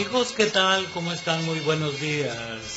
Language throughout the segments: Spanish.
Amigos, ¿qué tal? ¿Cómo están? Muy buenos días.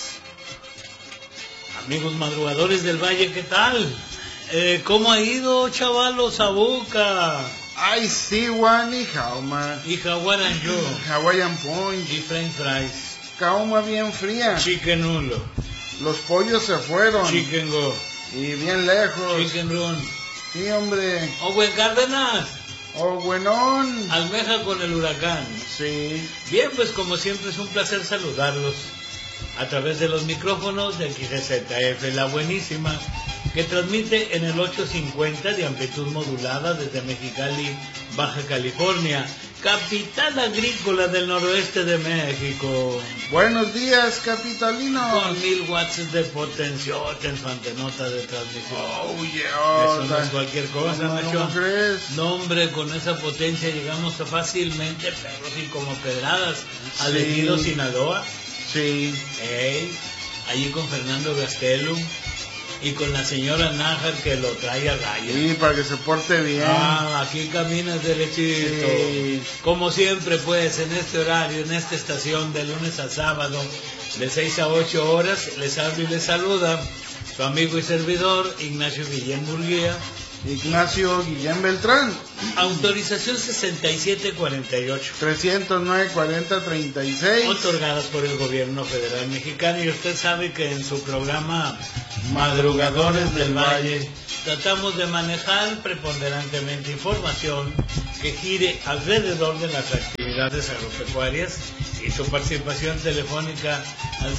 Amigos madrugadores del Valle, ¿qué tal? ¿Cómo ha ido, chavalos, a Boca? I see one y jauma. Y Hawaiian yo. Hawaiian punch. Y French fries. Jauma bien fría. Chicken nulo. Los pollos se fueron. Chicken go. Y bien lejos. Chicken run. Sí, hombre. Owen Cárdenas. Oh, buenón. Almeja con el huracán. Sí. Bien, pues como siempre es un placer saludarlos a través de los micrófonos del XZF, la buenísima, que transmite en el 850 de amplitud modulada desde Mexicali, Baja California, capital agrícola del noroeste de México. Buenos días, capitalino. Con 1000 watts de potenciote en su antenota de transmisión. Oh, yeah. Eso no es cualquier cosa, Nacho. ¿Cómo crees? No, hombre, con esa potencia llegamos a fácilmente, perros y como pedradas, al Ejido, Sinaloa. Sí. Allí con Fernando Gastelum y con la señora Nájar que lo trae a raya. Sí, para que se porte bien. Aquí caminas derechito. Sí. Como siempre, pues, en este horario, en esta estación, de lunes a sábado, de 6 a 8 horas, les habla y les saluda su amigo y servidor, Ignacio Guillén Murguía. Ignacio Guillén Beltrán. Autorización 6748. 309-4036. Otorgadas por el gobierno federal mexicano. Y usted sabe que en su programa Madrugadores del Valle tratamos de manejar preponderantemente información que gire alrededor de las actividades agropecuarias y su participación telefónica al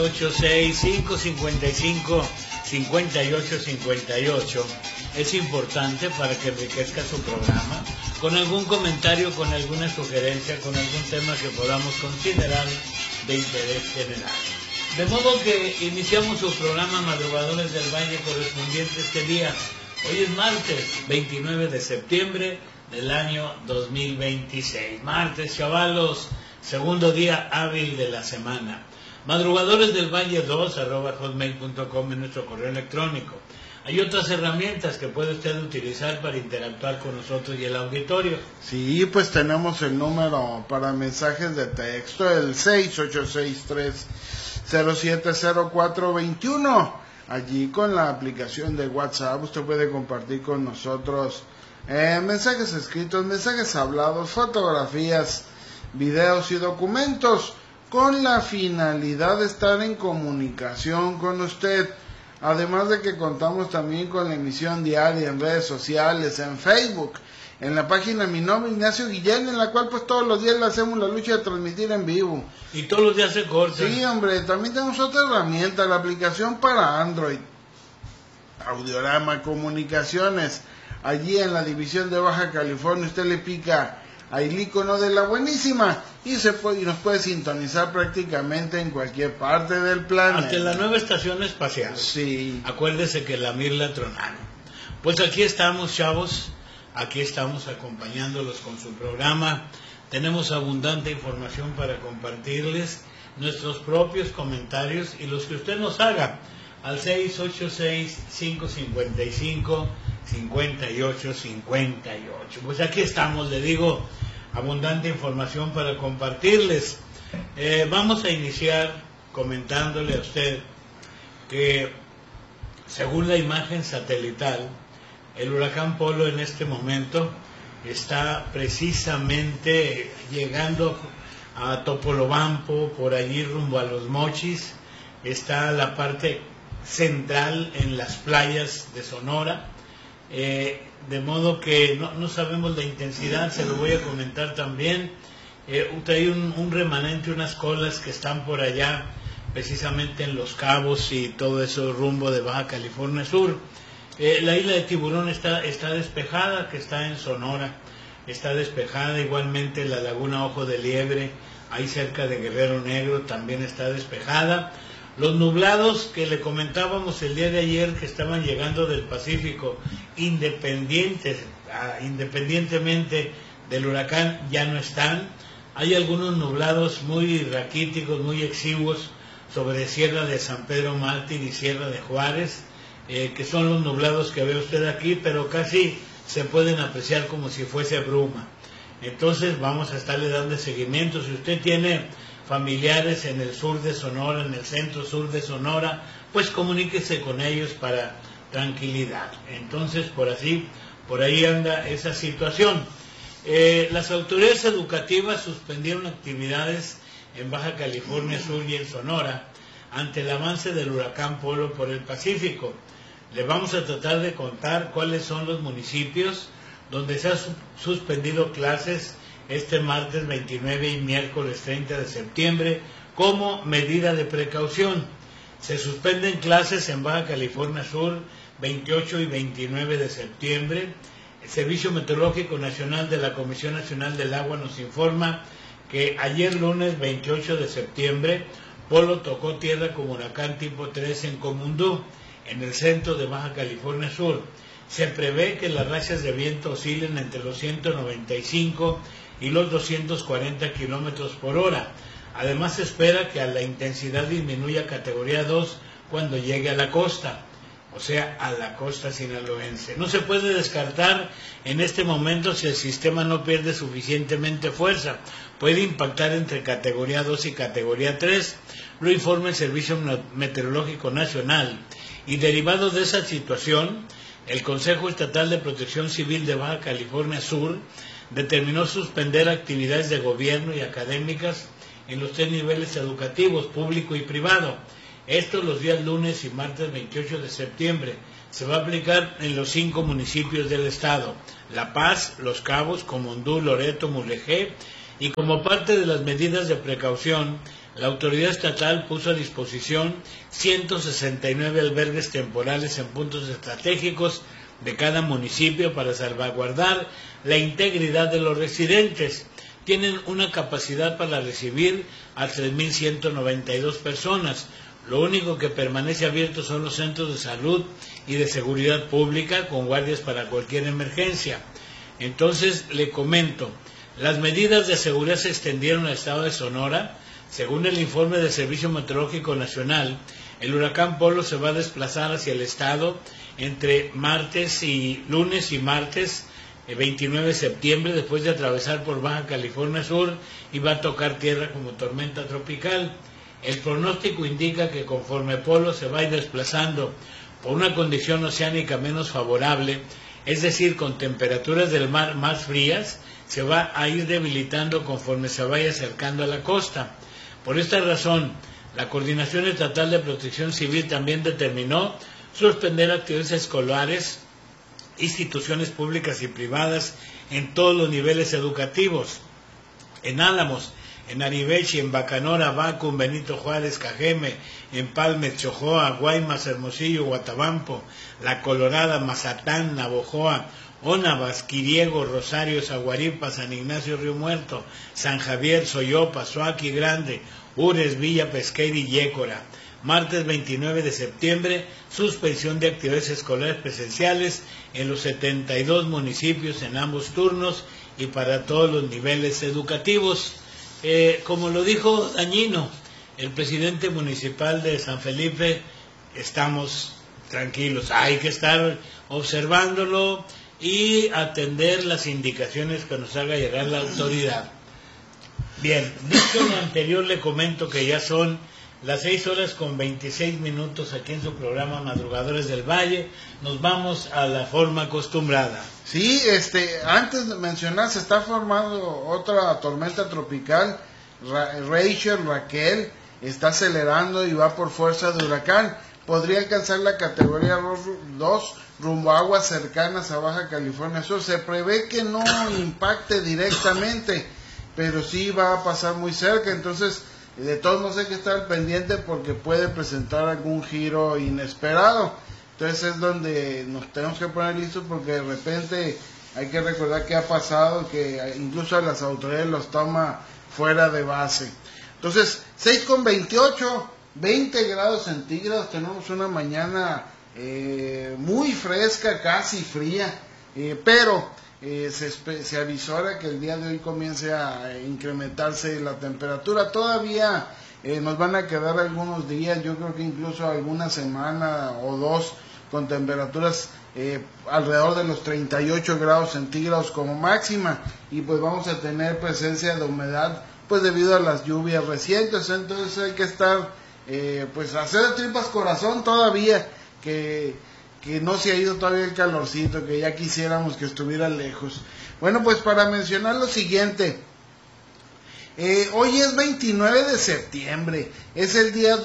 686-555-5858 es importante para que enriquezca su programa con algún comentario, con alguna sugerencia, con algún tema que podamos considerar de interés general. De modo que iniciamos su programa Madrugadores del Valle correspondiente este día. Hoy es martes 29 de septiembre del año 2026. Martes, chavalos, segundo día hábil de la semana. Madrugadores del Valle 2@hotmail.com en nuestro correo electrónico. Hay otras herramientas que puede usted utilizar para interactuar con nosotros y el auditorio. Sí, pues tenemos el número para mensajes de texto, el 6863-070421. Allí con la aplicación de WhatsApp usted puede compartir con nosotros mensajes escritos, mensajes hablados, fotografías, videos y documentos con la finalidad de estar en comunicación con usted. Además de que contamos también con la emisión diaria en redes sociales, en Facebook, en la página Mi Nombre Ignacio Guillén, en la cual pues todos los días le hacemos la lucha de transmitir en vivo. Y todos los días se corta. Sí, hombre, también tenemos otra herramienta, la aplicación para Android, Audiorama Comunicaciones. Allí en la división de Baja California usted le pica al icono de la buenísima y nos puede sintonizar prácticamente en cualquier parte del planeta. Hasta en la nueva estación espacial. Sí. Acuérdese que la Mirla Tronano. Pues aquí estamos, chavos. Aquí estamos acompañándolos con su programa. Tenemos abundante información para compartirles, nuestros propios comentarios y los que usted nos haga al 686-555-5858. Pues aquí estamos, le digo, abundante información para compartirles. Vamos a iniciar comentándole a usted que según la imagen satelital, el huracán Polo en este momento está precisamente llegando a Topolobampo, por allí rumbo a Los Mochis. Está la parte central en las playas de Sonora, de modo que no sabemos la intensidad, se lo voy a comentar también. Trae un remanente, unas colas que están por allá, precisamente en Los Cabos y todo eso rumbo de Baja California Sur. La isla de Tiburón está despejada, que está en Sonora, está despejada, igualmente la laguna Ojo de Liebre, ahí cerca de Guerrero Negro, también está despejada. Los nublados que le comentábamos el día de ayer que estaban llegando del Pacífico, independientemente del huracán, ya no están. Hay algunos nublados muy raquíticos, muy exiguos sobre Sierra de San Pedro Mártir y Sierra de Juárez, que son los nublados que ve usted aquí, pero casi se pueden apreciar como si fuese bruma. Entonces vamos a estarle dando seguimiento. Si usted tiene familiares en el sur de Sonora, en el centro sur de Sonora, pues comuníquese con ellos para tranquilidad. Entonces, por ahí anda esa situación. Las autoridades educativas suspendieron actividades en Baja California Sur y en Sonora ante el avance del huracán Polo por el Pacífico. Le vamos a tratar de contar cuáles son los municipios donde se han suspendido clases este martes 29 y miércoles 30 de septiembre como medida de precaución. Se suspenden clases en Baja California Sur 28 y 29 de septiembre. El Servicio Meteorológico Nacional de la Comisión Nacional del Agua nos informa que ayer lunes 28 de septiembre Polo tocó tierra como huracán tipo 3 en Comundú, en el centro de Baja California Sur. Se prevé que las rachas de viento oscilen entre los 195 y los 240 kilómetros por hora. Además, se espera que la intensidad disminuya a categoría 2 cuando llegue a la costa, o sea, a la costa sinaloense. No se puede descartar en este momento si el sistema no pierde suficientemente fuerza. Puede impactar entre categoría 2 y categoría 3, lo informa el Servicio Meteorológico Nacional. Y derivado de esa situación, el Consejo Estatal de Protección Civil de Baja California Sur determinó suspender actividades de gobierno y académicas en los 3 niveles educativos, público y privado. Esto los días lunes y martes 28 de septiembre. Se va a aplicar en los 5 municipios del estado: La Paz, Los Cabos, Comundú, Loreto, Mulegé, y como parte de las medidas de precaución, la autoridad estatal puso a disposición 169 albergues temporales en puntos estratégicos de cada municipio para salvaguardar la integridad de los residentes. Tienen una capacidad para recibir a 3.192 personas. Lo único que permanece abierto son los centros de salud y de seguridad pública con guardias para cualquier emergencia. Entonces, le comento, las medidas de seguridad se extendieron al estado de Sonora. Según el informe del Servicio Meteorológico Nacional, el huracán Polo se va a desplazar hacia el estado entre lunes y martes 29 de septiembre, después de atravesar por Baja California Sur, y va a tocar tierra como tormenta tropical. El pronóstico indica que conforme Polo se va a ir desplazando por una condición oceánica menos favorable, es decir, con temperaturas del mar más frías, se va a ir debilitando conforme se vaya acercando a la costa. Por esta razón, la Coordinación Estatal de Protección Civil también determinó suspender actividades escolares, instituciones públicas y privadas en todos los niveles educativos. En Álamos, en Aribechi, en Bacanora, Bacum, Benito Juárez, Cajeme, Empalme, Chojoa, Guaymas, Hermosillo, Guatabampo, La Colorada, Mazatán, Navojoa, Onabas, Quiriego, Rosario, Zaguaripa, San Ignacio, Río Muerto, San Javier, Soyopa, Suaqui Grande, Ures, Villa Pesqueira y Yécora. Martes 29 de septiembre, suspensión de actividades escolares presenciales en los 72 municipios en ambos turnos y para todos los niveles educativos. Como lo dijo Dañino, el presidente municipal de San Felipe, estamos tranquilos, hay que estar observándolo y atender las indicaciones que nos haga llegar la autoridad. Bien, dicho lo anterior, le comento que ya son las 6:26 aquí en su programa Madrugadores del Valle. Nos vamos a la forma acostumbrada. Sí, antes de mencionar, se está formando otra tormenta tropical, Raquel, está acelerando y va por fuerza de huracán. Podría alcanzar la categoría 2 rumbo a aguas cercanas a Baja California Sur. Se prevé que no impacte directamente, pero sí va a pasar muy cerca. Entonces, de todos modos hay que estar pendiente porque puede presentar algún giro inesperado. Entonces es donde nos tenemos que poner listos, porque de repente hay que recordar que ha pasado, que incluso a las autoridades los toma fuera de base. Entonces, 6:28, 20 grados centígrados, tenemos una mañana muy fresca, casi fría, pero se avisora que el día de hoy comience a incrementarse la temperatura. Todavía nos van a quedar algunos días, yo creo que incluso alguna semana o dos, con temperaturas alrededor de los 38 grados centígrados como máxima, y pues vamos a tener presencia de humedad pues debido a las lluvias recientes. Entonces hay que estar, pues hacer de tripas corazón todavía, que no se ha ido todavía el calorcito, que ya quisiéramos que estuviera lejos. Bueno, pues para mencionar lo siguiente, hoy es 29 de septiembre, es el día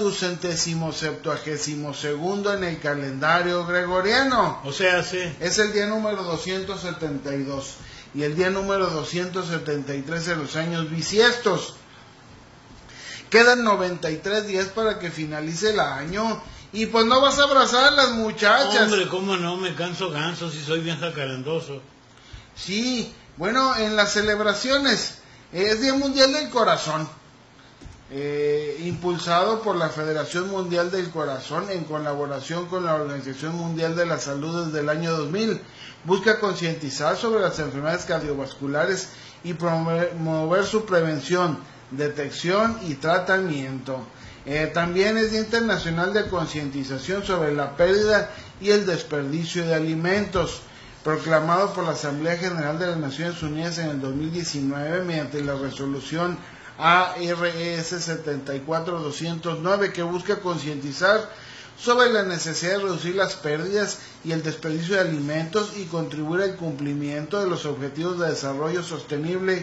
272 en el calendario gregoriano. O sea, sí. Es el día número 272 y el día número 273 en los años bisiestos. Quedan 93 días para que finalice el año. Y pues no vas a abrazar a las muchachas. Hombre, cómo no, me canso ganso si soy bien jacarandoso. Sí, bueno, en las celebraciones es Día Mundial del Corazón, impulsado por la Federación Mundial del Corazón en colaboración con la Organización Mundial de la Salud desde el año 2000. Busca concientizar sobre las enfermedades cardiovasculares y promover su prevención, detección y tratamiento. También es Día Internacional de Concientización sobre la pérdida y el desperdicio de alimentos, proclamado por la Asamblea General de las Naciones Unidas en el 2019 mediante la resolución ARES 74209, que busca concientizar sobre la necesidad de reducir las pérdidas y el desperdicio de alimentos y contribuir al cumplimiento de los objetivos de desarrollo sostenible,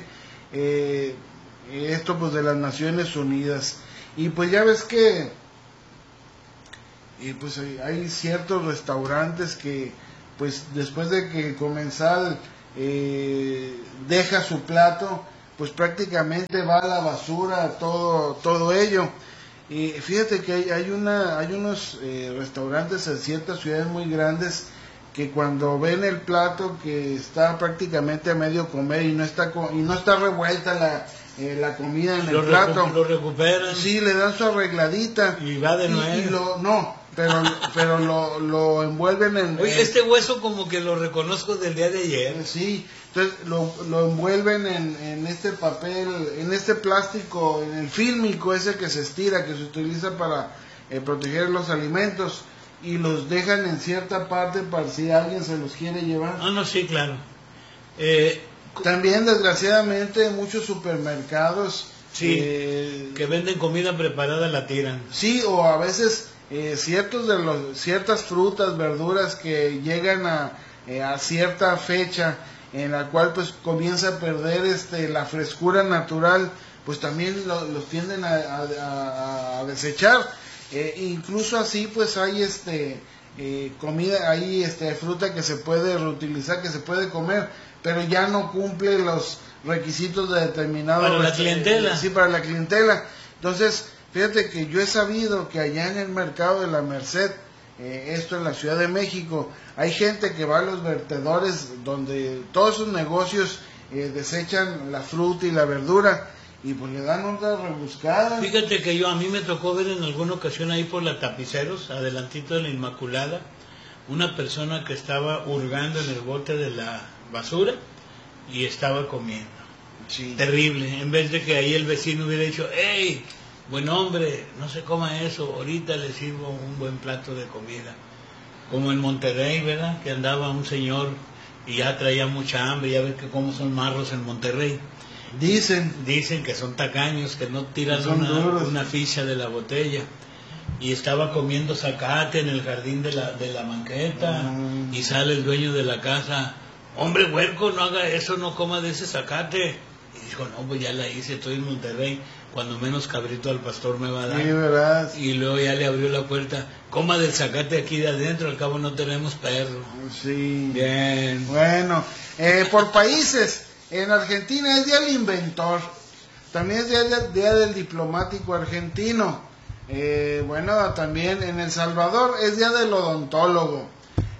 esto pues de las Naciones Unidas. Y pues ya ves que pues hay ciertos restaurantes que pues después de que el comensal deja su plato, pues prácticamente va a la basura todo ello. Y fíjate que hay unos restaurantes en ciertas ciudades muy grandes que cuando ven el plato que está prácticamente a medio comer y no está revuelta la comida en el plato, lo recuperan. Sí, le dan su arregladita y va de nuevo. Pero lo envuelven en... Oye, este hueso como que lo reconozco del día de ayer. Sí, entonces lo envuelven en este papel, en este plástico, en el fílmico ese que se estira, que se utiliza para proteger los alimentos, y los dejan en cierta parte para si alguien se los quiere llevar. No, sí, claro. También, desgraciadamente, muchos supermercados... Sí, que venden comida preparada la tiran. Sí, o a veces... ciertas frutas, verduras que llegan a cierta fecha en la cual pues comienza a perder la frescura natural, pues también los tienden a desechar. Incluso así pues hay comida, hay fruta que se puede reutilizar, que se puede comer, pero ya no cumple los requisitos de determinado para la clientela. Sí, para la clientela. Entonces, fíjate que yo he sabido que allá en el mercado de la Merced, esto en la Ciudad de México, hay gente que va a los vertedores donde todos sus negocios desechan la fruta y la verdura y pues le dan otra rebuscada. Fíjate que a mí me tocó ver en alguna ocasión ahí por la Tapiceros, adelantito de la Inmaculada, una persona que estaba hurgando en el bote de la basura y estaba comiendo. Sí. Terrible, en vez de que ahí el vecino hubiera dicho, ¡hey! Buen hombre, no se coma eso, ahorita le sirvo un buen plato de comida. Como en Monterrey, ¿verdad? Que andaba un señor y ya traía mucha hambre, ya ves que cómo son marros en Monterrey. Dicen que son tacaños, que no tiran una ficha de la botella. Y estaba comiendo zacate en el jardín de la banqueta, y sale el dueño de la casa, hombre huerco, no haga eso, no coma de ese zacate. Y dijo, no, pues ya la hice, estoy en Monterrey, cuando menos cabrito al pastor me va a dar. Sí, ¿verdad? Y luego ya le abrió la puerta, coma del zacate aquí de adentro, al cabo no tenemos perro. Sí. Bien. Bueno, por países, en Argentina es Día del Inventor, también es Día del Diplomático Argentino. Bueno, también en El Salvador es Día del Odontólogo.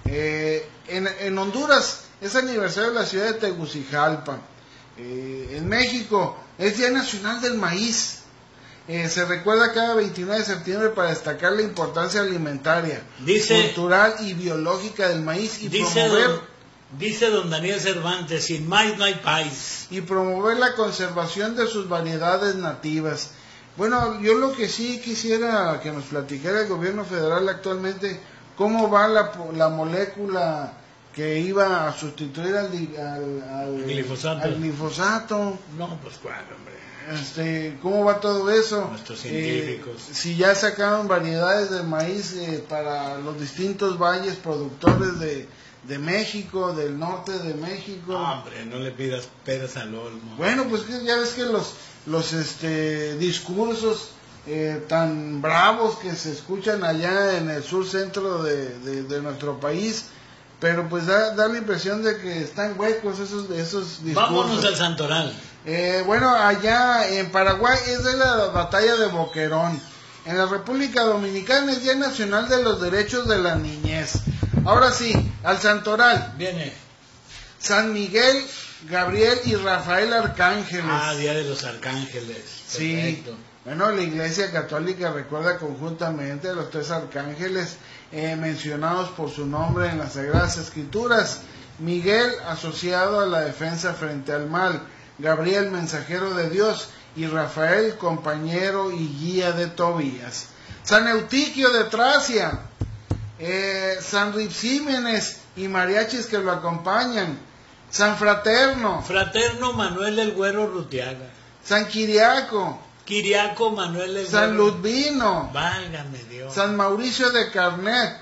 En Honduras es aniversario de la ciudad de Tegucigalpa. En México es Día Nacional del Maíz. Se recuerda cada 29 de septiembre para destacar la importancia alimentaria, cultural y biológica del maíz y dice don Daniel Cervantes, sin maíz no hay país. Y promover la conservación de sus variedades nativas. Bueno, yo lo que sí quisiera que nos platicara el gobierno federal actualmente, cómo va la molécula que iba a sustituir al glifosato. No, pues cuál, hombre. ¿Cómo va todo eso? Nuestros científicos. Si ya sacaron variedades de maíz para los distintos valles productores de México, del norte de México. No, hombre, no le pidas peras al olmo. Bueno, pues ya ves que los discursos tan bravos que se escuchan allá en el sur centro de nuestro país, pero pues da la impresión de que están huecos esos discursos. Vámonos al Santoral. Bueno, allá en Paraguay es de la batalla de Boquerón. En la República Dominicana es Día Nacional de los Derechos de la Niñez. Ahora sí, al Santoral. Viene. San Miguel, Gabriel y Rafael Arcángeles. Día de los Arcángeles. Sí. Perfecto. Bueno, la Iglesia Católica recuerda conjuntamente a los 3 arcángeles mencionados por su nombre en las Sagradas Escrituras. Miguel, asociado a la defensa frente al mal. Gabriel, mensajero de Dios. Y Rafael, compañero y guía de Tobías. San Eutiquio de Tracia. San Ripsímenes y mariachis que lo acompañan. San Fraterno. Fraterno Manuel el Güero Rutiaga. San Quiriaco. Quiriaco Manuel el San Güero. Ludvino. Válgame Dios. San Mauricio de Carnet.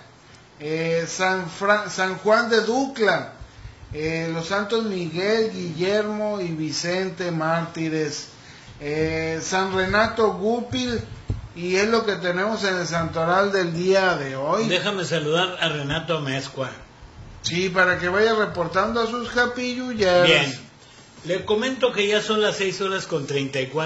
San Juan de Ducla. Los santos Miguel, Guillermo y Vicente mártires. San Renato Gúpil. Y es lo que tenemos en el santoral del día de hoy. Déjame saludar a Renato Mezcua. Sí, para que vaya reportando a sus japilluyeros. Bien. Le comento que ya son las 6:34